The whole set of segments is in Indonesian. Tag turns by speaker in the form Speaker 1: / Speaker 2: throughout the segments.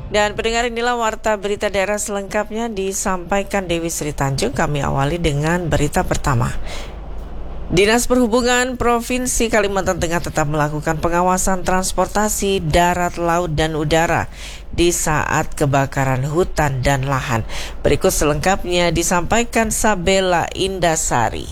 Speaker 1: Dan pendengar, inilah warta berita daerah selengkapnya disampaikan Dewi Sri Tanjung. Kami awali dengan berita pertama. Dinas Perhubungan Provinsi Kalimantan Tengah tetap melakukan pengawasan transportasi darat, laut, dan udara di saat kebakaran hutan dan lahan. Berikut selengkapnya disampaikan Sabella Indasari.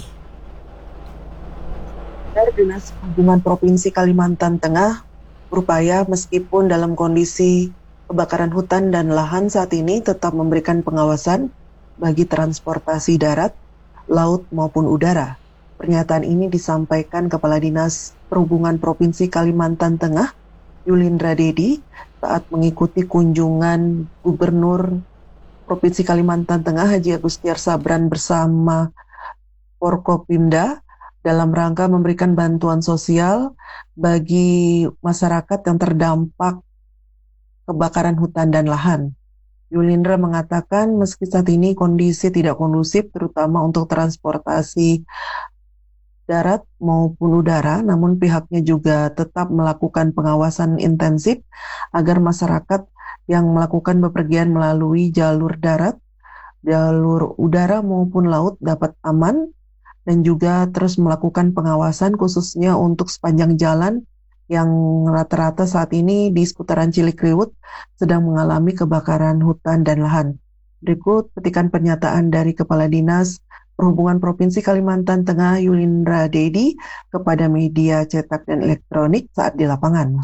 Speaker 2: Dinas Perhubungan Provinsi Kalimantan Tengah berupaya meskipun dalam kondisi kebakaran hutan dan lahan saat ini tetap memberikan pengawasan bagi transportasi darat, laut maupun udara. Pernyataan ini disampaikan Kepala Dinas Perhubungan Provinsi Kalimantan Tengah, Yulindra Dedi, saat mengikuti kunjungan Gubernur Provinsi Kalimantan Tengah Haji Agustiar Sabran bersama Forkopimda dalam rangka memberikan bantuan sosial bagi masyarakat yang terdampak kebakaran hutan dan lahan. Yulindra mengatakan meski saat ini kondisi tidak kondusif terutama untuk transportasi darat maupun udara, namun pihaknya juga tetap melakukan pengawasan intensif agar masyarakat yang melakukan bepergian melalui jalur darat, jalur udara maupun laut dapat aman dan juga terus melakukan pengawasan khususnya untuk sepanjang jalan yang rata-rata saat ini di seputaran Cilikriwut sedang mengalami kebakaran hutan dan lahan. Berikut petikan pernyataan dari Kepala Dinas Perhubungan Provinsi Kalimantan Tengah Yulindra Dedi kepada media cetak dan elektronik saat di lapangan.